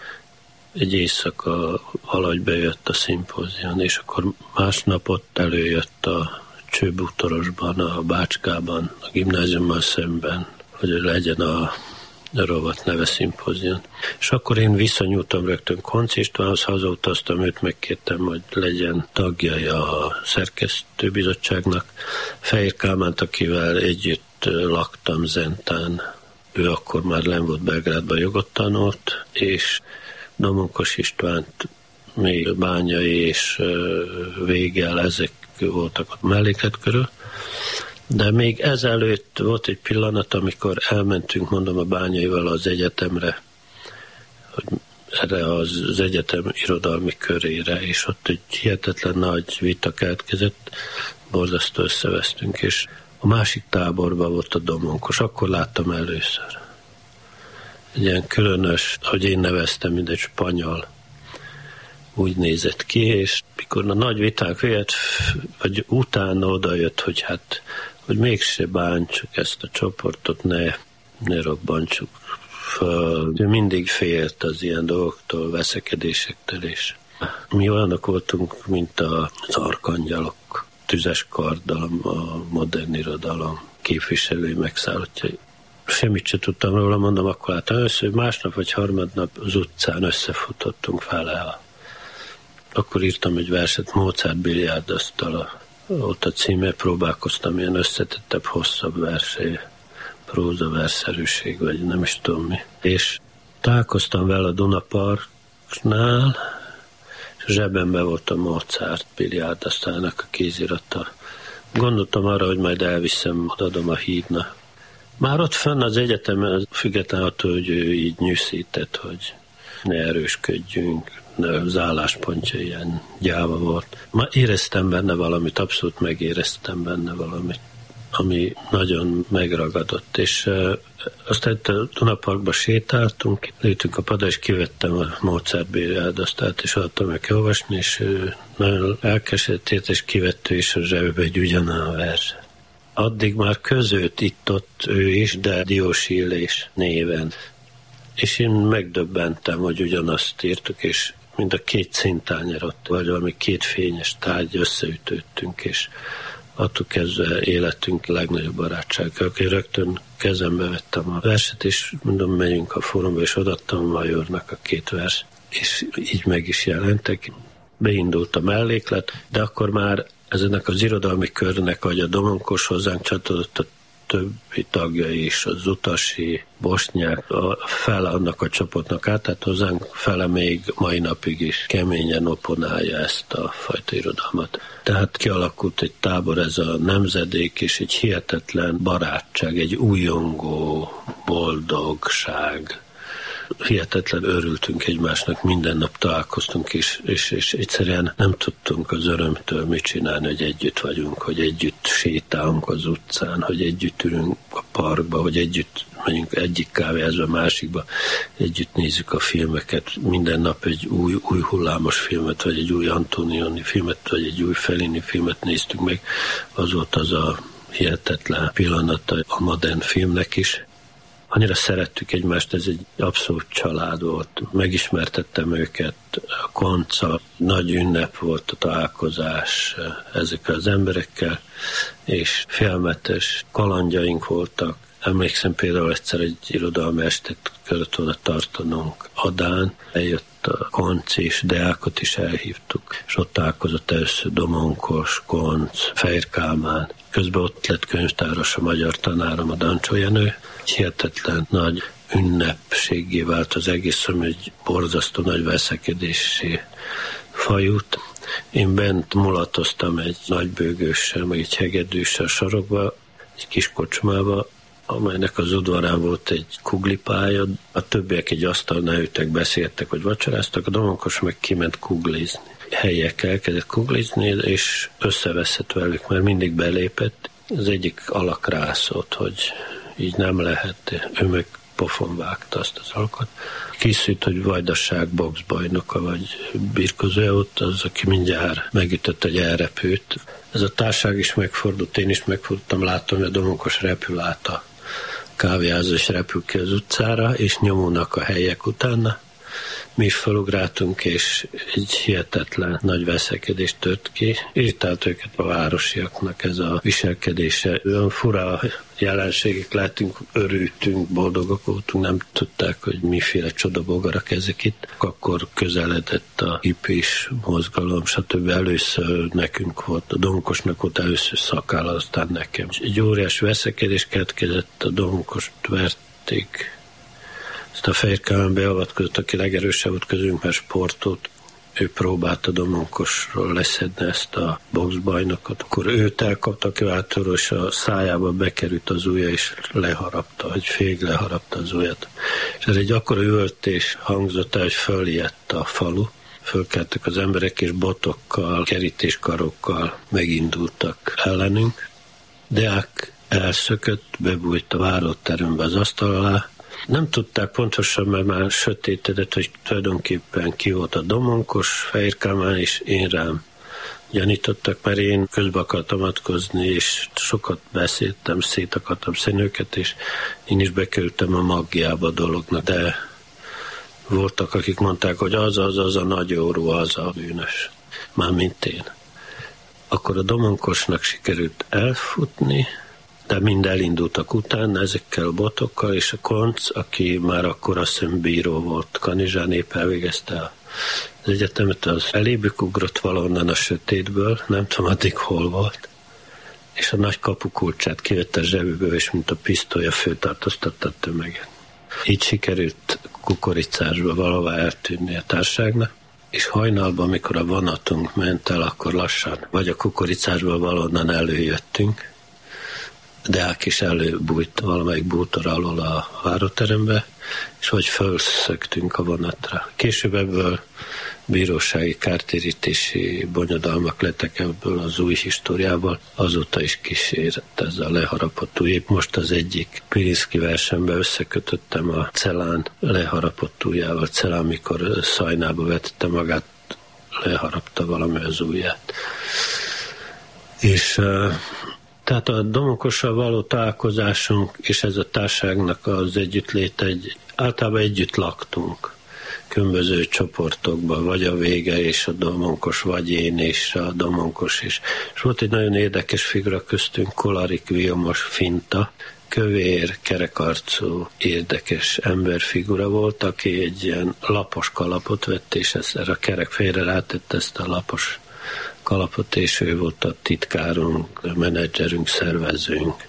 egy éjszaka valahogy bejött a szimpózion, és akkor másnap ott előjött a csőbútorosban, a Bácskában, a gimnáziummal szemben, hogy legyen a rovat neve szimpózion. És akkor én visszanyúltam rögtön Koncz Istvánhoz, hazautaztam, őt megkértem, hogy legyen tagja a szerkesztőbizottságnak. Fehér Kálmánt, akivel együtt laktam Zentán, ő akkor már lenn volt Belgrádban, jogot tanult, és Domonkos Istvánt még Bányai és Végel, ezek voltak a melléklet körül. De még ezelőtt volt egy pillanat, amikor elmentünk, mondom, a Bányaival az egyetemre, hogy erre az, az egyetem irodalmi körére, és ott egy hihetetlen nagy vita keletkezett, borzasztó összevesztünk, és a másik táborban volt a Domonkos, akkor láttam először. Egy ilyen különös, hogy én neveztem, mint egy spanyol, úgy nézett ki, és mikor a nagy viták véget, vagy utána odajött, hogy hát, hogy mégse bántsuk ezt a csoportot, ne, ne robbantsuk föl. Ő mindig félt az ilyen dolgoktól, veszekedésektől, és mi olyanok voltunk, mint az arkangyalok, tüzes karddal, a modern irodalom képviselői, megszállottjai. Semmit se tudtam róla, mondom, akkor hát először másnap vagy harmadnap az utcán összefutottunk fele. Akkor írtam egy verset, Mozart biliárdasztala. Ott a címe, próbálkoztam ilyen összetettebb, hosszabb versé, próza verszerűség, vagy nem is tudom mi. És találkoztam vele a Dunaparknál, és zsebemben volt a Mozart biliárdasztalának a kézirata. Gondoltam arra, hogy majd elviszem, adom a hídna. Már ott fenn az egyetemen, független attól, hogy ő így nyűszített, hogy ne erősködjünk, az álláspontja ilyen gyáva volt. Ma éreztem benne valamit, abszolút megéreztem benne valamit, ami nagyon megragadott, és uh, aztán a Dunaparkba sétáltunk, lőttünk a padra, és kivettem a Mozart biliárdasztalt, és adtam meg olvasni, és uh, nagyon elkeseredett, és kivett ő is a zsebbe egy ugyanolyan verset. Addig már között itt-ott ő is, de Diós Illés néven. És én megdöbbentem, hogy ugyanazt írtuk, és mind a két szintányer ott, vagy valami két fényes tárgy összeütődtünk, és attól kezdve életünk legnagyobb barátsága. Én rögtön kezembe vettem a verset, és mondom, megyünk a fórumba, és odaadtam a Majornak a két vers, és így meg is jelentek. Beindult a melléklet, de akkor már ezenek az irodalmi körnek, vagy a Domonkos hozzánk csatolott a többi tagja is, az Utasi, Bosnyák, a fele annak a csoportnak át, tehát hozzánk fele még mai napig is keményen oponálja ezt a fajta irodalmat. Tehát kialakult egy tábor, ez a nemzedék, és egy hihetetlen barátság, egy újongó boldogság. Hihetetlen örültünk egymásnak, minden nap találkoztunk, és, és, és egyszerűen nem tudtunk az örömtől mit csinálni, hogy együtt vagyunk, hogy együtt sétálunk az utcán, hogy együtt ülünk a parkba, hogy együtt megyünk egyik kávéházba, másikba, együtt nézzük a filmeket, minden nap egy új, új hullámos filmet, vagy egy új Antonioni filmet, vagy egy új Fellini filmet néztünk meg. Az volt az a hihetetlen pillanata a modern filmnek is. Annyira szerettük egymást, ez egy abszolút család volt. Megismertettem őket a Koncccal, nagy ünnep volt a találkozás ezekkel az emberekkel, és félmetes kalandjaink voltak. Emlékszem például egyszer egy irodalmi estet kellett volna tartanunk Adán, eljött a Koncz is, Deákot is elhívtuk, és ott találkozott először Domonkos, Koncz, Fehér Kálmán. Közben ott lett könyvtáros a magyar tanárom, a Dancsó Jenő. Hihetetlen nagy ünnepséggé vált az egész, ami egy borzasztó nagy veszekedésé fajult. Én bent mulatoztam egy nagybőgőssel, meg egy hegedűssel a sarokba, egy kis kocsmába, amelynek az udvarán volt egy kuglipálya, a többiek egy asztalnál ültek, beszéltek, vagy vacsoráztak, a Domonkos meg kiment kuglizni. helyiek elkezdett kuglizni, és összeveszett velük, mert mindig belépett. Az egyik alak rászólt, hogy így nem lehet, ő meg pofon vágta azt az alakot. Készült, hogy Vajdaság boxbajnoka vagy birkozója ott, az, aki mindjárt megütött egy elrepült. Ez a társaság is megfordult, én is megfordultam, láttam, hogy a Domonkos repül át a kávéházba, és repül ki az utcára, és nyomulnak a helyek utána. Mi is felugráltunk, és egy hihetetlen nagy veszekedés tört ki. Irritált őket a városiaknak ez a viselkedése. Olyan fura jelenségek lehetünk, örültünk, boldogok voltunk, nem tudták, hogy miféle csodabogarak ezek itt. Akkor közeledett a hippis mozgalom, stb. Először nekünk volt, a Domonkosnak volt először szakáll, aztán nekem. Egy óriás veszekedés keletkezett, a Domonkost verték. Aztán a Fehér Kálmán beavatkozott, aki legerősebb volt közünk, mert sportot. Ő próbálta Domonkosról leszedni ezt a boxbajnokot. Akkor őt elkapta a kiváltóról, és a szájába bekerült az ujja, és leharapta, hogy félig leharapta az ujjat. És ez egy akkora üvöltés hangzott el, hogy fölijedt a falu. Fölkeltek az emberek, és botokkal, kerítéskarokkal megindultak ellenünk. Deák elszökött, bebújt a váróterembe az asztal alá. Nem tudták pontosan, mert már sötétedett, hogy tulajdonképpen ki volt a Domonkos, Fehér Kálmán, és én rám gyanítottak, mert én közbe akartam avatkozni, és sokat beszéltem, szét akartam szedni őket, és én is bekerültem a magjába a dolognak, de voltak, akik mondták, hogy az, az, az a nagy óró, az a bűnös, mármint én. Akkor a Domonkosnak sikerült elfutni, de mind elindultak utána ezekkel a botokkal, és a Konc, aki már akkor azt hiszem bíró volt, Kanizsán épp elvégezte az egyetemet, az elébük ugrott valahonnan a sötétből, nem tudom addig hol volt, és a nagy kapukulcsát kivette a zsebéből, és mint a pisztolya főtartóztatta a tömeget. Így sikerült Kukoricásba valahová eltűnni a társaságnak, és hajnalban, amikor a vonatunk ment el, akkor lassan, vagy a Kukoricásból valahonnan előjöttünk, Deák is előbújt valamelyik bútor alól a váróterembe, és hogy felszöktünk a vonatra. Később ebből bírósági kártérítési bonyodalmak lettek ebből az új históriából. Azóta is kísért ez a leharapott új. Épp most az egyik Pirinszki versenben összekötöttem a Celán leharapott ujjával. Celán, mikor Szajnába vetette magát, leharapta valami az ujját. És tehát a Domonkossal való találkozásunk és ez a társaságnak az együttlét, egy, általában együtt laktunk különböző csoportokban, vagy a Vége és a Domonkos, vagy én és a Domonkos is. És volt egy nagyon érdekes figura köztünk, Kolarik Vilmos Finta, kövér, kerekarcú, érdekes emberfigura volt, aki egy ilyen lapos kalapot vett, és ezt, erre a kerek félre rátett ezt a lapos kalapot, és ő volt a titkárunk, a menedzserünk, szervezőnk.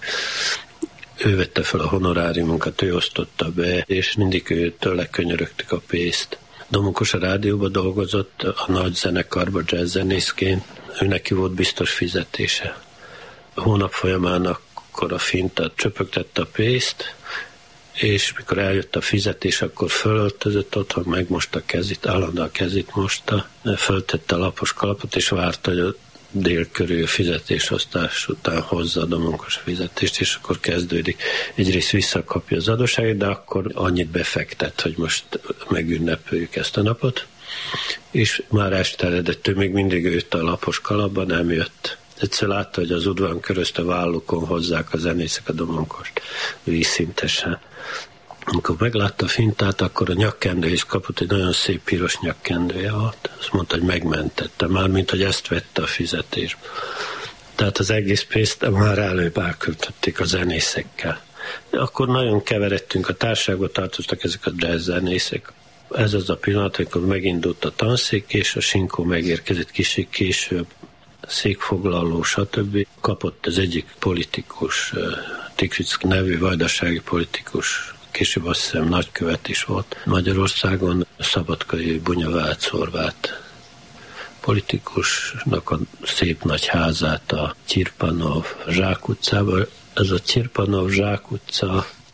Ő vette fel a honoráriumunkat, ő osztotta be, és mindig ő tőle könyörögtük a pénzt. Domonkos a rádióban dolgozott, a nagy zenekarban jazzzenészként, ő neki volt biztos fizetése. A hónap folyamán akkor a Finta csöpögtette a pénzt, és mikor eljött a fizetés, akkor fölöltözött otthon, megmosta a kezét, állandóan a kezét mosta, föltette a lapos kalapot, és várta, hogy a dél körül fizetésosztás után hozza a Domonkos fizetést, és akkor kezdődik. Egyrészt visszakapja az adósságát, de akkor annyit befektet, hogy most megünnepeljük ezt a napot, és már esteledett, ő még mindig őt a lapos kalapban, nem jött. Egyszer látta, hogy az udvaron körözte vállukon hozzák a zenészek a Domonkost vízszintesen. Amikor meglátta a Fintát, akkor a nyakkendő is kapott, egy nagyon szép piros nyakkendője volt. Azt mondta, hogy megmentette, mármint, hogy ezt vette a fizetésbe. Tehát az egész pénzt már előbb elköltötték a zenészekkel. De akkor nagyon keveredtünk, a társaságba tartoztak ezek a jazz zenészek. Ez az a pillanat, amikor megindult a tanszék, és a Sinkó megérkezett kicsit később, székfoglaló, stb. Kapott az egyik politikus, Tikvicki nevű vajdasági politikus, később azt hiszem nagykövet is volt Magyarországon, szabadkai Bunyavác-Horváth politikusnak a szép nagy házát a Csirpanov Zsák utcában. Ez a Csirpanov Zsák utca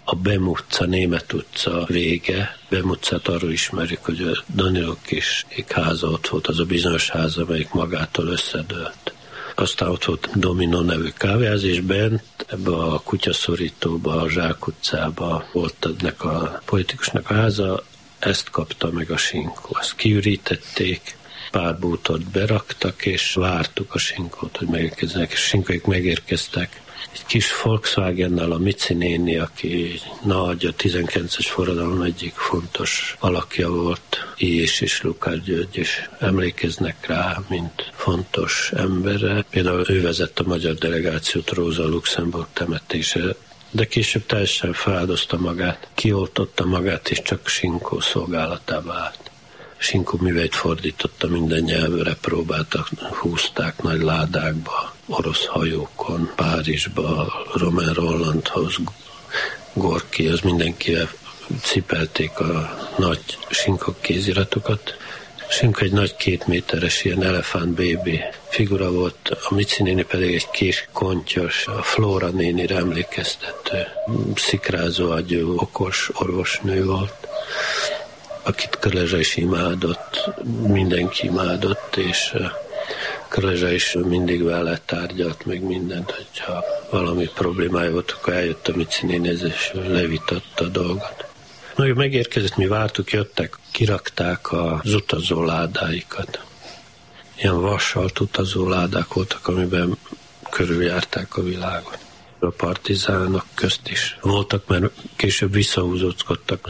a Bem utca, Német utca vége. Bem utcát arról ismerjük, hogy a Danilok kis háza ott volt, az a bizonyos ház, amelyik magától összedőlt. Aztán ott volt Dominó nevű kávéház, és bent ebbe a kutyaszorítóba, a Zsák utcába volt ennek a politikusnak a háza, ezt kapta meg a Sinkó. Azt kiürítették, pár bútort beraktak, és vártuk a Sinkót, hogy megérkezzenek, és Sinkóik megérkeztek. Egy kis Volkswagennel a Mici néni, aki nagy, a tizenkilences forradalom egyik fontos alakja volt, és és Lukács György is emlékeznek rá, mint fontos emberre. Például ő vezette a magyar delegációt Rosa Luxemburg temetése, de később teljesen feláldozta magát, kioltotta magát, és csak Sinkó szolgálatába állt. Sinkó műveit fordította minden nyelvre, próbáltak, húzták nagy ládákba, orosz hajókon, Párizsba, Romain Rollandhoz, Gorkihoz, mindenkivel cipelték a nagy Sinkó kéziratokat. Sinkó egy nagy két méteres ilyen elefánt bébi figura volt, a Mici néni pedig egy kis kontyos, a Flóra nénire emlékeztető, szikrázó agyú, okos orvosnő volt, akit Krlezsa is imádott, mindenki imádott, és Krlezsa is mindig vele tárgyalt meg mindent, hogyha valami problémája volt, akkor eljött a Mici nénihez, és levitatta a dolgot. Na, ő megérkezett, mi vártuk, jöttek, kirakták az utazóládáikat. Ilyen vassalt utazóládák voltak, amiben körüljárták a világot. A partizánok közt is voltak, mert később visszahúzódtak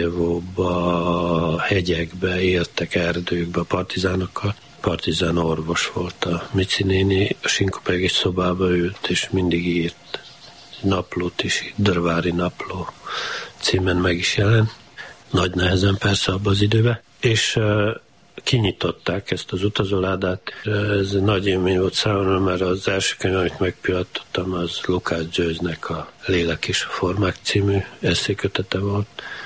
Szarajevóba, hegyekbe, éltek erdőkbe a partizánokkal. Partizán orvos volt a Mici néni, a Sinkó pedig egy szobába ült, és mindig írt. Naplót is írt, Drvári napló címen meg is jelent. Nagy nehezen persze abban az időben. És uh, kinyitották ezt az utazóládát. Ez nagy élmény volt számomra, mert az első könyv, amit megpillantottam, az Lukács Györgynek a Lélek és a formák című eszékötete volt.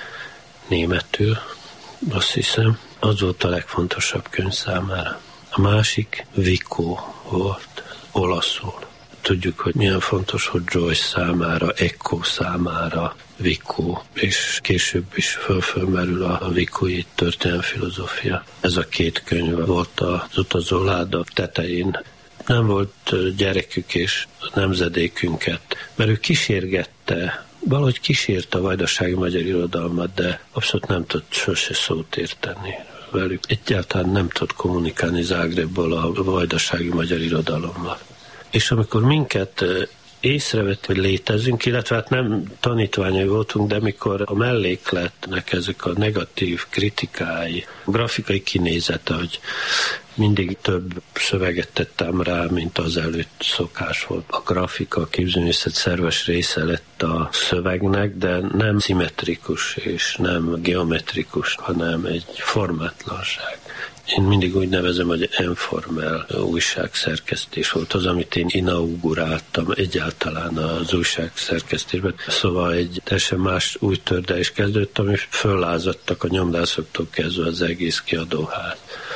Németül, azt hiszem. Az volt a legfontosabb könyv számára. A másik Vikó volt, olaszul. Tudjuk, hogy milyen fontos, hogy Joyce számára, Eco számára Vikó, és később is fölfölmerül a vikói történelmi filozófia. Ez a két könyv volt az utazóláda tetején. Nem volt gyerekük és nemzedékünket, mert ő kísérgette, valahogy kísérte a vajdasági magyar irodalmat, de abszolút nem tudott sose szót érteni velük. Egyáltalán nem tudott kommunikálni Zágrebból a vajdasági magyar irodalommal. És amikor minket észrevett, hogy létezünk, illetve hát nem tanítványai voltunk, de mikor a mellékletnek ezek a negatív kritikái, a grafikai kinézete, hogy mindig több szöveget tettem rá, mint az előtt szokás volt. A grafika, a képzőművészet szerves része lett a szövegnek, de nem szimmetrikus és nem geometrikus, hanem egy formátlanság. Én mindig úgy nevezem, hogy informel újságszerkesztés volt az, amit én inauguráltam egyáltalán az újságszerkesztésben. Szóval egy teljesen más új tördelés kezdődött, ami föllázadtak a nyomdászoktól kezdve az egész kiadóház.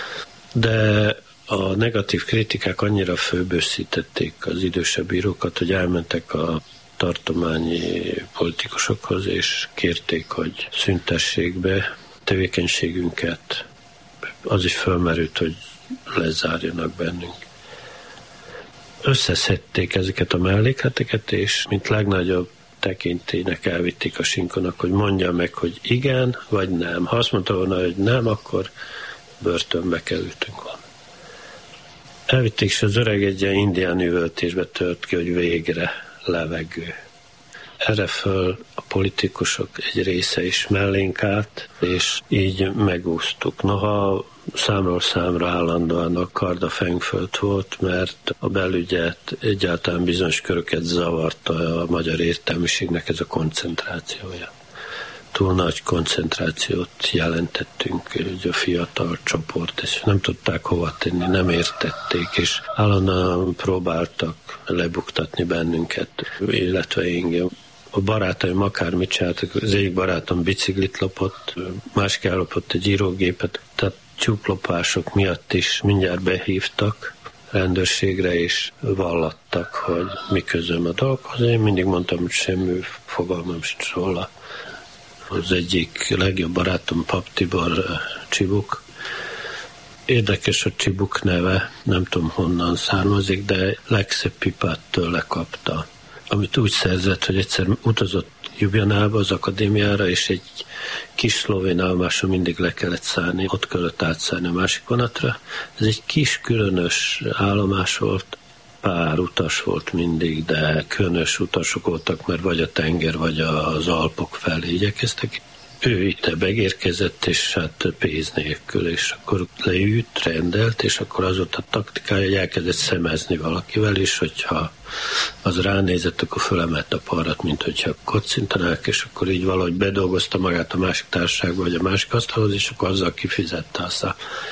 De a negatív kritikák annyira fölbőszítették az idősebb írókat, hogy elmentek a tartományi politikusokhoz, és kérték, hogy szüntessék be tevékenységünket. Az is felmerült, hogy lezárjanak bennünk. Összeszedték ezeket a mellékleteket, és mint legnagyobb tekintélynek elvitték a Sinkónak, hogy mondja meg, hogy igen, vagy nem. Ha azt mondta volna, hogy nem, akkor börtönbe kerültünk volna. Elvitték, és az öreg egy ilyen indián üvöltésbe tört ki, hogy végre levegő. Erre föl a politikusok egy része is mellénk állt, és így megúsztuk. Noha számról számra állandóan a Karda Fenkföld volt, mert a belügyet egyáltalán bizonyos köröket zavarta a magyar értelmiségnek ez a koncentrációja. Túl nagy koncentrációt jelentettünk, hogy a fiatal csoport, és nem tudták hova tenni, nem értették, és állandóan próbáltak lebuktatni bennünket, illetve engem. A barátaim akármit csináltak, az egyik barátom biciklit lopott, másik ellopott egy írógépet, tehát tyúklopások miatt is mindjárt behívtak rendőrségre is vallattak, hogy mi közöm a dolghoz. Én mindig mondtam, hogy semmi fogalmam sincs róla. Az egyik legjobb barátom Pap Tibor Csibuk. Érdekes a Csibuk neve, nem tudom honnan származik, de legszebb pipát tőle kapta. Amit úgy szerzett, hogy egyszer utazott Ljubljanába az akadémiára, és egy kis szlovén állomáson mindig le kellett szállni, ott kellett átszállni a másik vonatra. Ez egy kis, különös állomás volt, pár utas volt mindig, de különös utasok voltak, mert vagy a tenger, vagy az Alpok felé igyekeztek. Ő itt megérkezett, és hát pénz nélkül, és akkor leült, rendelt, és akkor az volt a taktikája, hogy elkezdett szemezni valakivel, és hogyha az ránézett, akkor fölemelt a parrat, mint hogyha kocintanák, és akkor így valahogy bedolgozta magát a másik társaságba, vagy a másik asztalhoz, és akkor azzal kifizette aztán.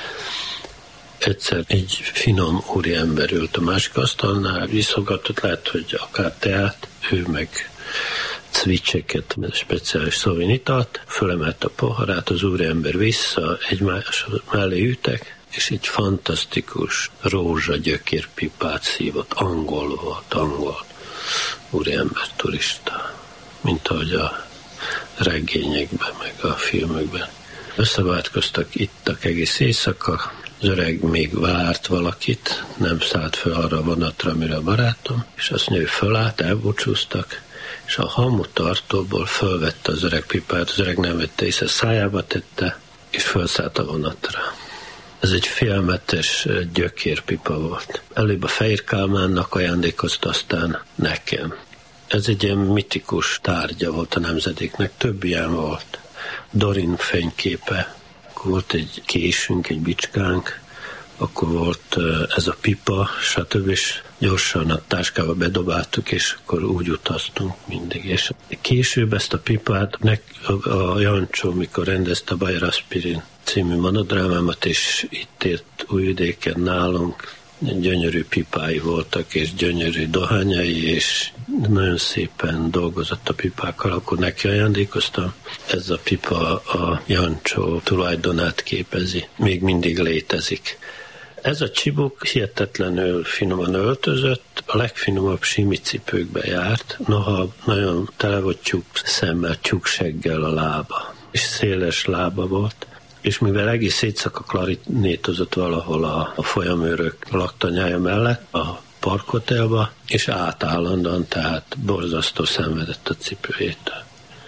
Egyszer egy finom úriember ült a másik asztalnál, viszogatott, lehet, hogy akár teát, ő meg cvicseket, speciális szlovén italt, fölemelt a poharát, az úriember vissza, egymás mellé ültek, és egy fantasztikus rózsagyökérpipát szívott, angol volt, angol úriember, turista, mint ahogy a regényekben, meg a filmekben. Összeváltkoztak, ittak egész éjszaka, az öreg még várt valakit, nem szállt fel arra a vonatra, amire a barátom, és azt nő fölállt, elbúcsúztak, és a hamutartóból fölvette az öreg pipát, az öreg nem vette észre, szájába tette, és fölszállt a vonatra. Ez egy félmetes gyökérpipa volt. Előbb a Fehér Kálmánnak ajándékozta, aztán nekem. Ez egy ilyen mitikus tárgya volt a nemzedéknek, több ilyen volt. Dorin fényképe, volt egy késünk, egy bicskánk, akkor volt ez a pipa, stb. És gyorsan a táskába bedobáltuk, és akkor úgy utaztunk mindig. És később ezt a pipát a Jancsó, mikor rendezte a Bajer Aspirin című monodrámámat, és itt ért Újvidéken nálunk, gyönyörű pipái voltak, és gyönyörű dohányai, és nagyon szépen dolgozott a pipákkal, akkor neki ajándékoztam. Ez a pipa a Jancsó tulajdonát képezi, még mindig létezik. Ez a Csibuk hihetetlenül finoman öltözött, a legfinomabb simicipőkbe járt, noha nagyon tele volt tyúk szemmel, tyúkseggel a lába, és széles lába volt, és mivel egész éjszaka klarinétozott valahol a, a folyamőrök laktanyája mellett, a parkhotelba, és átállandóan, tehát borzasztó szenvedett a cipőjétől.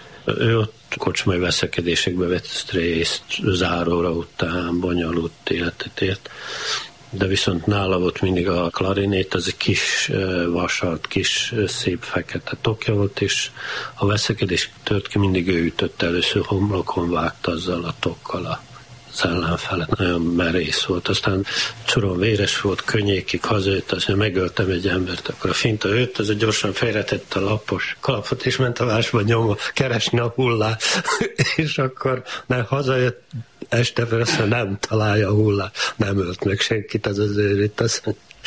Ő ott kocsmai veszekedésekbe vett részt, záróra után bonyolult életet ért, de viszont nála volt mindig a klarinét, az egy kis vasalt, kis szép fekete tokja volt, és a veszekedés tört ki, mindig ő ütött először, homlokon vágta azzal a tokkal az ellenfelet. Nagyon merész volt. Aztán csoron véres volt, könnyékig hazajött, azt mondja, megöltem egy embert, akkor a finta őt, az gyorsan félretette a lapos kalapot, és ment a vásba nyomva keresni a hullát, és akkor nem hazajött, este persze nem találja a hullát, nem ölt meg senkit, az az őrít. Az.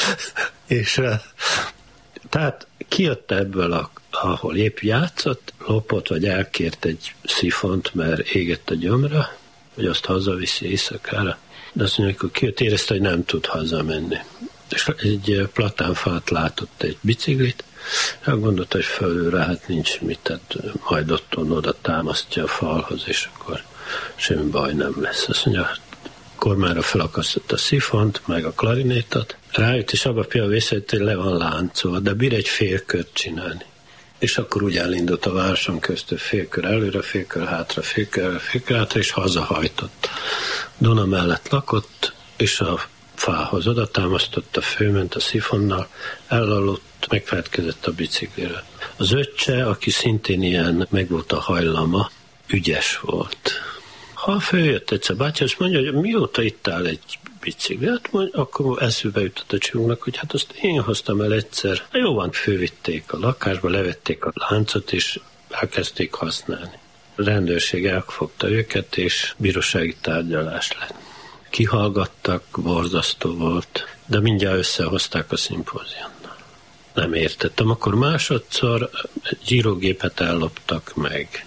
És tehát kijött ebből, a, ahol épp játszott, lopott, vagy elkért egy szifont, mert égett a gyomra, hogy azt hazaviszi éjszakára. De azt mondja, hogy kijött, érezte, hogy nem tud hazamenni. És egy platánfát látott egy biciklit, és gondolta, hogy fölül rá, hát nincs mit, tehát majd otthon oda támasztja a falhoz, és akkor semmi baj nem lesz. Azt mondja, kormára felakasztott a szifont, meg a klarinétot, rájött, és abba például vészelt, hogy le van láncolva, de bír egy félkört csinálni. És akkor úgy elindult a városon köztől félkör előre, félkör hátra, félkör előre, félkör hátra, és hazahajtott. Duna mellett lakott, és a fához oda támasztotta, fölment a szifonnal, elaludt, megfeledkezett a bicikliről. Az öccse, aki szintén ilyen megvolt a hajlama, ügyes volt. Ha följött egyszer bácsi, azt mondja, hogy mióta itt áll egy bicikli, hát mondja, akkor eszébe jutott a Csibuknak, hogy hát azt én hoztam el egyszer. Jó van, fölvitték a lakásba, levették a láncot, és elkezdték használni. A rendőrség elfogta őket, és bírósági tárgyalás lett. Kihallgattak, borzasztó volt, de mindjárt összehozták a szimpózionnal. Nem értettem. Akkor másodszor egy írógépet elloptak meg.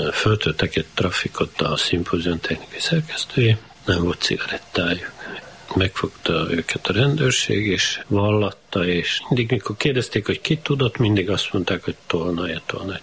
Föltöltek egy trafikot a szimpózion technikai szerkesztői, nem volt cigarettájuk. megfogta őket a rendőrség, és vallatta, és mindig, mikor kérdezték, hogy ki tudott, mindig azt mondták, hogy Tolnai, Tolnai.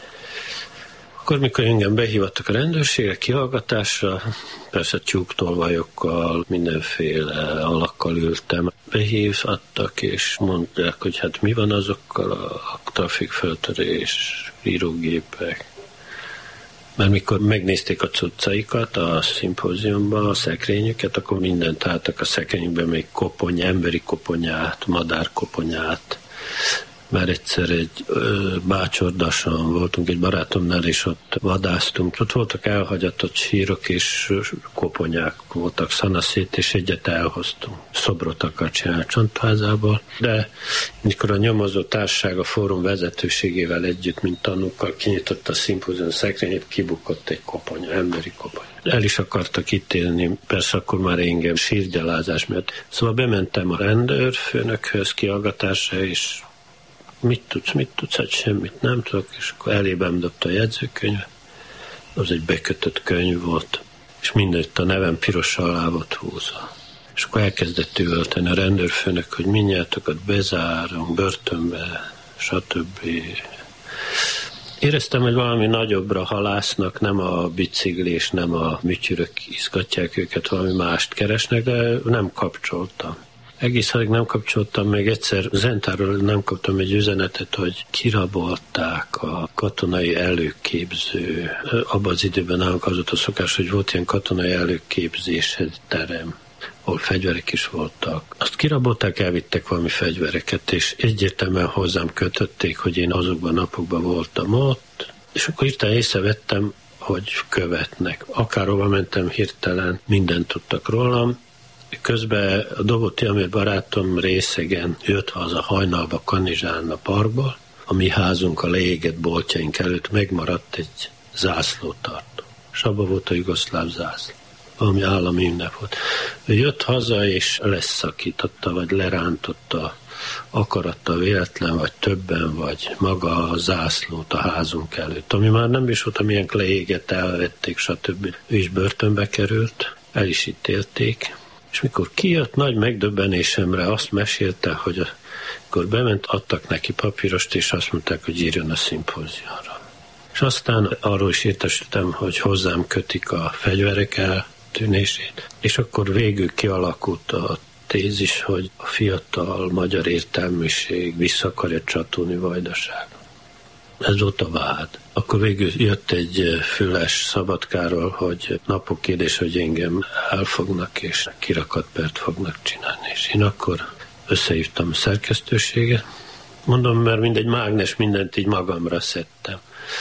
Akkor, mikor engem behívattak a rendőrségre, kihallgatásra, persze tyúktolvajokkal, mindenféle alakkal ültem. Behívattak, és mondták, hogy hát mi van azokkal a trafikföltörés, írógépek. Mert mikor megnézték a cuccaikat a szimpóziumban, a szekrényüket, akkor mindent álltak a szekrényükben, még kopony, emberi koponyát, madárkoponyát. Már egyszer egy ö, bácsordason voltunk egy barátomnál, és ott vadásztunk. Ott voltak elhagyatott sírok, és koponyák voltak szanaszét, és egyet elhoztunk. Szobrot akar csinálni Csontvázából. De mikor a nyomozó társaság a fórum vezetőségével együtt, mint tanúkkal kinyitotta a szimpózium szekrényét, kibukott egy koponya, emberi koponya. El is akartak ítélni, persze akkor már engem sírgyalázás miatt. Szóval bementem a rendőrfőnökhöz kihallgatásra, és mit tudsz, mit tudsz, hát semmit nem tudok, és akkor elében dobta a jegyzőkönyvet. Az egy bekötött könyv volt, és mindent a nevem pirossal alá volt húzva. És akkor elkezdett üvölteni a rendőrfőnök, hogy mindjátokat bezárunk, börtönbe, stb. Éreztem, hogy valami nagyobbra halásznak, nem a biciklés, nem a műtyürök izgatják őket, valami mást keresnek, de nem kapcsoltam. Egész addig nem kapcsoltam, meg egyszer Zentáról nem kaptam egy üzenetet, hogy kirabolták a katonai előképző. Abban az időben nálunk az volt a szokás, hogy volt ilyen katonai előképzéshez terem, ahol fegyverek is voltak. Azt kirabolták, elvittek valami fegyvereket, és egyértelműen hozzám kötötték, hogy én azokban a napokban voltam ott, és akkor hirtelen észrevettem, hogy követnek. Akárhova mentem hirtelen, mindent tudtak rólam. Közben a Dobó Tiamir barátom részegen jött haza hajnalba Kanizsán a parkból. A mi házunk a leégett boltjaink előtt megmaradt egy zászlótartó. És abban volt a jugoszláv zászló. Valami állami ünnep volt. Ő jött haza és leszakította, vagy lerántotta akarattal véletlen, vagy többen, vagy maga a zászlót a házunk előtt. Ami már nem is volt, amilyen leégett, elvették, stb. Ő is börtönbe került, el is ítélték. És mikor kijött, nagy megdöbbenésemre azt mesélte, hogy amikor bement, adtak neki papírost, és azt mondták, hogy írjon a szimpóziumra. És aztán arról is értesültem, hogy hozzám kötik a fegyverek eltűnését, és akkor végül kialakult a tézis, hogy a fiatal magyar értelmiség vissza akarja csatolni Vajdaságra. Ez volt a vád. Akkor végül jött egy füles Szabadkáról, hogy napok kérdés, hogy engem elfognak, és kirakatpert fognak csinálni. És én akkor összehívtam a szerkesztőséget. Mondom, mert mindegy mágnes, mindent így magamra szedtem.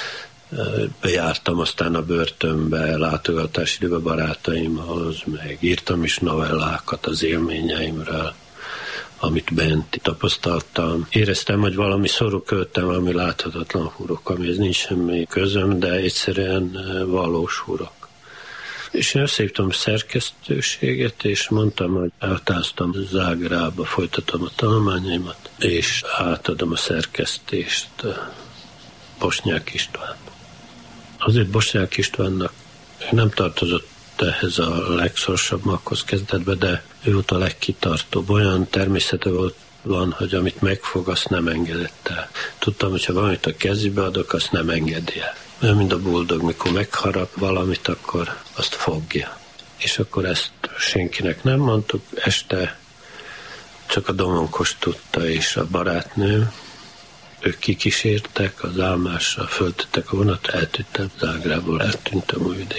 Bejártam aztán a börtönbe, látogatási időben barátaimhoz, meg írtam is novellákat az élményeimről, amit bent tapasztaltam. Éreztem, hogy valami szorú költem, valami láthatatlan hurok, amihez nincs semmi közöm, de egyszerűen valós hurok. És én összehívtam a szerkesztőséget, és mondtam, hogy eltáztam Zágrába, folytatom a tanulmányaimat, és átadom a szerkesztést Bosnyák Istvánnak. Azért Bosnyák Istvánnak nem tartozott ehhez a legszorosabb maghoz kezdetben, de ő volt a legkitartóbb. Olyan természete volt, van, hogy amit megfog, azt nem engedett el. Tudtam, hogyha valamit a kezébe adok, azt nem engedi el. Olyan, mint a buldog, mikor megharap valamit, akkor azt fogja. És akkor ezt senkinek nem mondtuk. Este csak a Domonkos tudta, és a barátnőm. Ők kikísértek az állomásra, föltettek a vonat, eltűntem Zágrából, eltűntem újvidékre.